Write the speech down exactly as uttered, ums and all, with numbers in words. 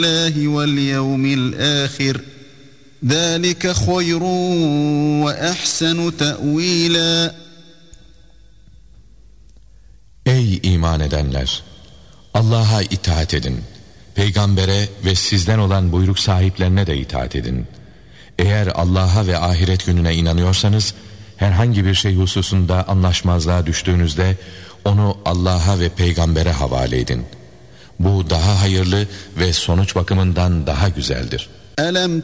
وَالْيَوْمِ الْآخِرِ ذَٰلِكَ خَيْرٌ وَأَحْسَنُ تَأْوِيلًا. Ey iman edenler! Allah'a itaat edin. Peygambere ve sizden olan buyruk sahiplerine de itaat edin. Eğer Allah'a ve ahiret gününe inanıyorsanız, herhangi bir şey hususunda anlaşmazlığa düştüğünüzde onu Allah'a ve peygambere havale edin. Bu daha hayırlı ve sonuç bakımından daha güzeldir. أَلَمْ